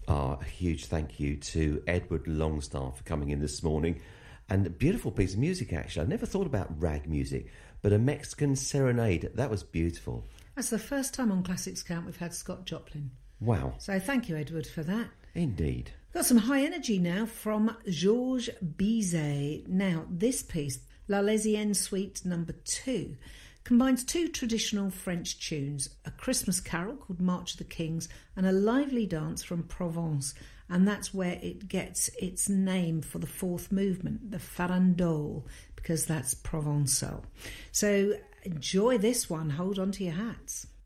A huge thank you to Edward Longstaff for coming in this morning. And a beautiful piece of music, actually. I never thought about rag music, but a Mexican serenade, that was beautiful. That's the first time on Classics Count we've had Scott Joplin. Wow. So thank you, Edward, for that. Indeed. Got some high energy now from Georges Bizet. Now, this piece, La Laisienne Suite No. 2, combines two traditional French tunes, a Christmas carol called March of the Kings and a lively dance from Provence, and that's where it gets its name for the fourth movement, the farandole, because that's Provençal. So enjoy this one, hold on to your hats.